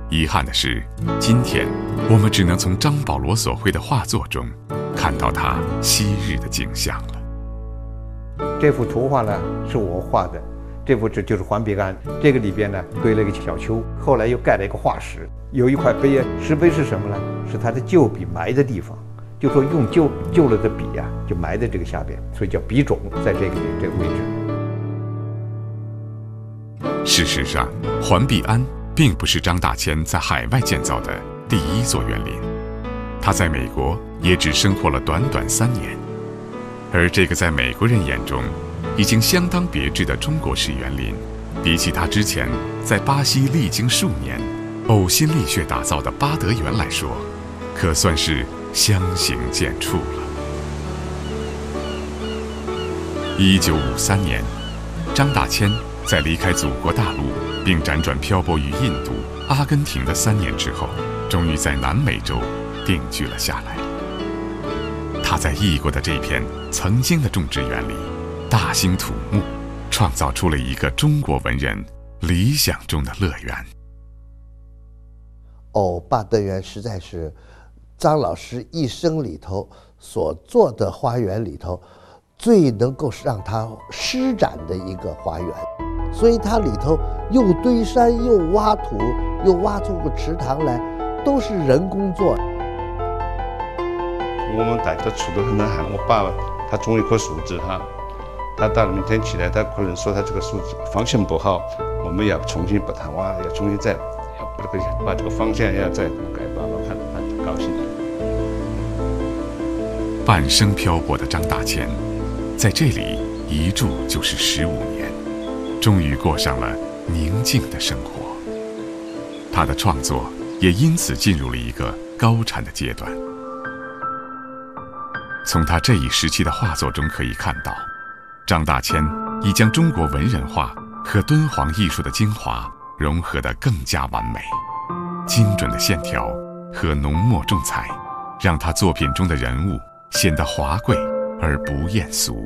遗憾的是，今天我们只能从张保罗所绘的画作中看到他昔日的景象了。 这幅图画呢是我画的，这幅纸就是环壁案，这个里边呢堆了一个小丘，后来又盖了一个画石，有一块碑，石碑是什么呢？是他的旧笔埋的地方，就说用旧了的笔啊，就埋在这个下边，所以叫笔冢，在这个位置。 事实上，环壁庵并不是张大千在海外建造的第一座园林，他在美国也只生活了短短3年，而这个在美国人眼中已经相当别致的中国式园林，比起他之前在巴西历经数年呕心沥血打造的巴德园来说，可算是相形见绌了。1953年，张大千在离开祖国大陆并辗转漂泊于印度、阿根廷的3年之后，终于在南美洲定居了下来。他在异国的这片曾经的种植园里大兴土木，创造出了一个中国文人理想中的乐园。 巴德园实在是张老师一生里头所做的花园里头最能够让他施展的一个花园，所以它里头又堆山又挖土，又挖出个池塘来，都是人工做。 我们大家处得很难看，我爸他种一棵树枝他到了明天起来，他可能说他这个树枝方向不好，我们要重新把它挖，要重新再把这个方向要再改，爸爸看他高兴。 半生漂泊的张大千，在这里一住就是15年，终于过上了宁静的生活。他的创作也因此进入了一个高产的阶段。从他这一时期的画作中可以看到，张大千已将中国文人画和敦煌艺术的精华融合得更加完美，精准的线条和浓墨重彩，让他作品中的人物显得华贵而不艳俗。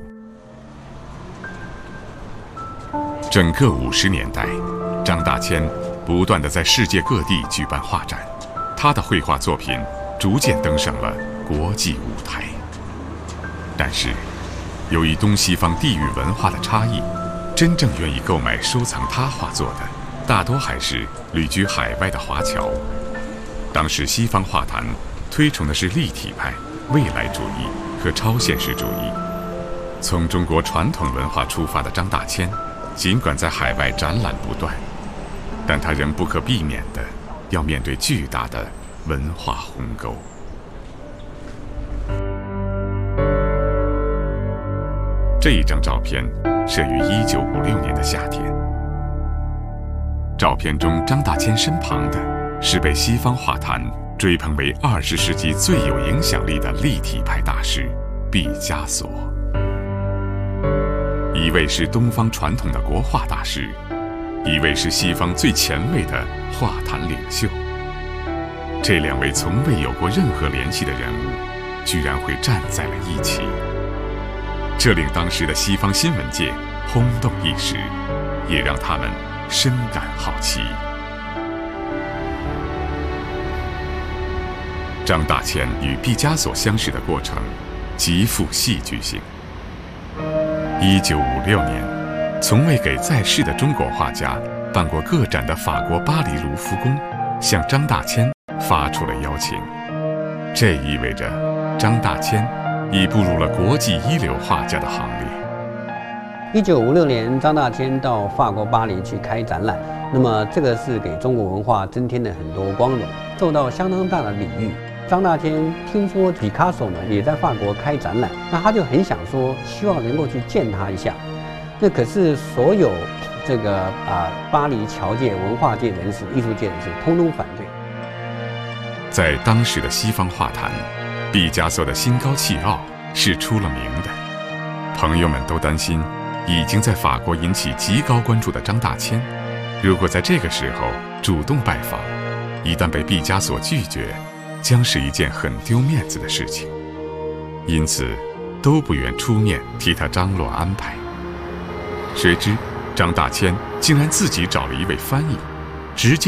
整个50年代，张大千不断地在世界各地举办画展，他的绘画作品逐渐登上了国际舞台。但是，由于东西方地域文化的差异，真正愿意购买收藏他画作的，大多还是旅居海外的华侨。当时西方画坛推崇的是立体派、未来主义和超现实主义。从中国传统文化出发的张大千，尽管在海外展览不断，但他仍不可避免地要面对巨大的文化鸿沟。这一张照片摄于1956年的夏天。照片中张大千身旁的是被西方画坛追捧为20世纪最有影响力的立体派大师毕加索。一位是东方传统的国画大师，一位是西方最前卫的画坛领袖。这2位从未有过任何联系的人物，居然会站在了一起，这令当时的西方新闻界轰动一时，也让他们深感好奇。张大千与毕加索相识的过程极富戏剧性。1956年，从未给在世的中国画家办过个展的法国巴黎卢浮宫向张大千发出了邀请，这意味着张大千已步入了国际一流画家的行列。 1956年，张大千到法国巴黎去开展览，那么这个是给中国文化增添了很多光荣，受到相当大的礼遇。张大千听说毕卡索呢也在法国开展览，那他就很想说，希望能够去见他一下。那可是所有这个巴黎侨界、文化界人士、艺术界人士通通反对。 在当时的西方画坛，毕加索的心高气傲是出了名的。朋友们都担心，已经在法国引起极高关注的张大千，如果在这个时候主动拜访，一旦被毕加索拒绝，将是一件很丢面子的事情。因此，都不愿出面替他张罗安排。谁知，张大千竟然自己找了一位翻译，直接